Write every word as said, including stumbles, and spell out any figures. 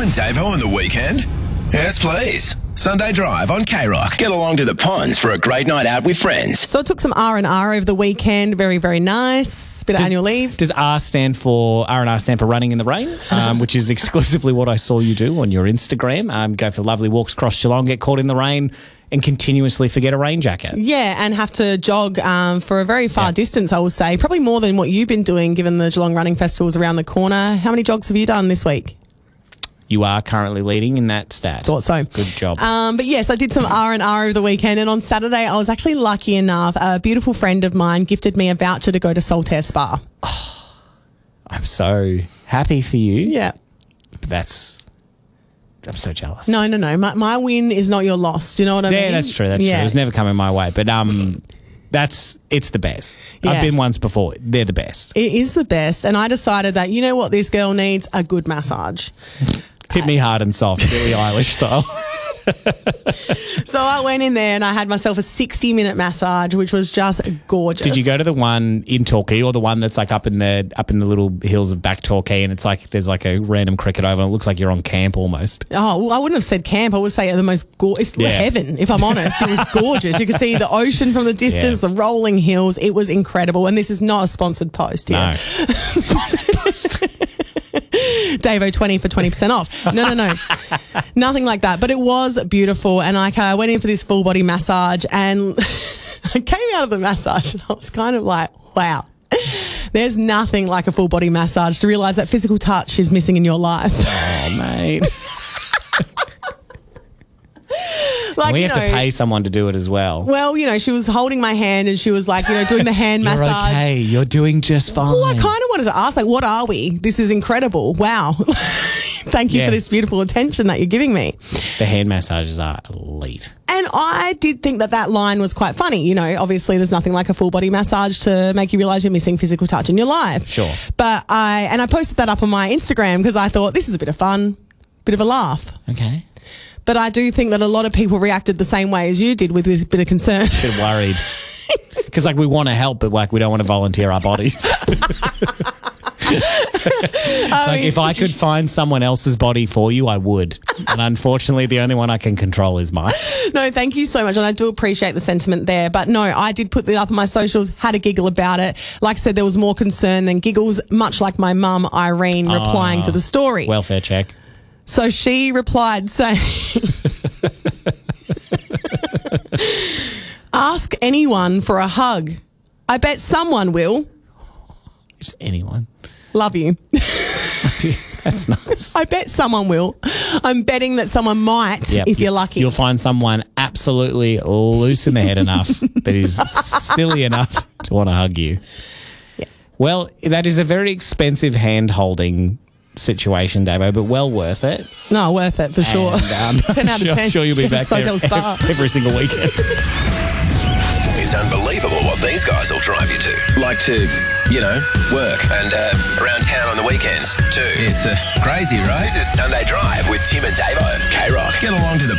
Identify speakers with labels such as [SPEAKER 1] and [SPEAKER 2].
[SPEAKER 1] and Davo on the weekend? Yes, please. Sunday Drive on K-Rock. Get along to the ponds for a great night out with friends.
[SPEAKER 2] So I took some R and R over the weekend. Very, very nice. Bit of
[SPEAKER 3] Does-
[SPEAKER 2] annual leave.
[SPEAKER 3] Does R stand for R and R stand for running in the rain, um, which is exclusively what I saw you do on your Instagram. Um, go for lovely walks across Geelong, get caught in the rain, and continuously forget a rain jacket.
[SPEAKER 2] Yeah, and have to jog um, for a very far
[SPEAKER 3] Yeah.
[SPEAKER 2] distance, I will say. Probably more than what you've been doing, given the Geelong Running Festival's around the corner. How many jogs have you done this week?
[SPEAKER 3] You are currently leading in that stat.
[SPEAKER 2] Thought so.
[SPEAKER 3] Good job.
[SPEAKER 2] Um, but yes, I did some R and R over the weekend, and on Saturday I was actually lucky enough. A beautiful friend of mine gifted me a voucher to go to Saltaire Spa.
[SPEAKER 3] I'm so happy for you.
[SPEAKER 2] Yeah.
[SPEAKER 3] That's... I'm so jealous.
[SPEAKER 2] No, no, no. My, my win is not your loss. Do you know what I mean?
[SPEAKER 3] Yeah, that's true. That's
[SPEAKER 2] yeah.
[SPEAKER 3] true. It was never coming my way. But um, that's... It's the best.
[SPEAKER 2] Yeah.
[SPEAKER 3] I've been once before. They're the best.
[SPEAKER 2] It is the best, and I decided that, you know what, this girl needs? A good massage.
[SPEAKER 3] Hit me hard and soft, Billie Eilish style.
[SPEAKER 2] So I went in there and I had myself a sixty minute massage, which was just gorgeous.
[SPEAKER 3] Did you go to the one in Torquay or the one that's like up in the up in the little hills of back Torquay, and it's like there's like a random cricket over and it looks like you're on camp almost?
[SPEAKER 2] Oh, well, I wouldn't have said camp. I would say the most gorgeous.
[SPEAKER 3] Yeah.
[SPEAKER 2] Heaven, if I'm honest. It was gorgeous. You could see the ocean from the distance,
[SPEAKER 3] Yeah.
[SPEAKER 2] the rolling hills. It was incredible. And this is not a sponsored post here.
[SPEAKER 3] No.
[SPEAKER 2] Davo twenty for twenty percent off. No, no, no. Nothing like that. But it was beautiful. And like, I went in for this full body massage, and I came out of the massage and I was kind of like, wow. There's nothing like a full body massage to realise that physical touch is missing in your life.
[SPEAKER 3] Oh, mate.
[SPEAKER 2] Like,
[SPEAKER 3] we
[SPEAKER 2] you
[SPEAKER 3] have
[SPEAKER 2] know,
[SPEAKER 3] to pay someone to do it as well.
[SPEAKER 2] Well, you know, she was holding my hand and she was like, you know, doing the hand
[SPEAKER 3] You're
[SPEAKER 2] massage.
[SPEAKER 3] okay. You're doing just fine.
[SPEAKER 2] Well, I kind of wanted to ask, like, what are we? This is incredible. Wow. Thank you
[SPEAKER 3] Yeah.
[SPEAKER 2] for this beautiful attention that you're giving me.
[SPEAKER 3] The hand massages are elite.
[SPEAKER 2] And I did think that that line was quite funny. You know, obviously there's nothing like a full body massage to make you realise you're missing physical touch in your life.
[SPEAKER 3] Sure.
[SPEAKER 2] But I, and I posted that up on my Instagram because I thought this is a bit of fun, bit of a laugh.
[SPEAKER 3] Okay.
[SPEAKER 2] But I do think that a lot of people reacted the same way as you did, with, with a bit of concern.
[SPEAKER 3] Bit worried. Because, like, we want to help, but, like, we don't want to volunteer our bodies. It's like, if I could find someone else's body for you, I would. And unfortunately, the only one I can control is mine.
[SPEAKER 2] No, thank you so much. And I do appreciate the sentiment there. But no, I did put it up on my socials, had a giggle about it. Like I said, there was more concern than giggles, much like my mum, Irene, replying to the story.
[SPEAKER 3] Welfare check.
[SPEAKER 2] So she replied saying, ask anyone for a hug. I bet someone will.
[SPEAKER 3] Just anyone.
[SPEAKER 2] Love you.
[SPEAKER 3] That's nice.
[SPEAKER 2] I bet someone will. I'm betting that someone might,
[SPEAKER 3] Yep.
[SPEAKER 2] if you're lucky.
[SPEAKER 3] You'll find someone absolutely loose in the head enough that is silly enough to want to hug you.
[SPEAKER 2] Yeah.
[SPEAKER 3] Well, that is a very expensive hand-holding situation, Davo, but well worth it.
[SPEAKER 2] No, worth it for sure.
[SPEAKER 3] And, um,
[SPEAKER 2] ten out of
[SPEAKER 3] sure,
[SPEAKER 2] ten.
[SPEAKER 3] I'm sure you'll be back there
[SPEAKER 2] Sotel Spa.
[SPEAKER 3] every single weekend.
[SPEAKER 1] It's unbelievable what these guys will drive you to. Like to, you know, work and uh, around town on the weekends too. It's uh, crazy, right? This is Sunday Drive with Tim and Davo. K-Rock. Get along to the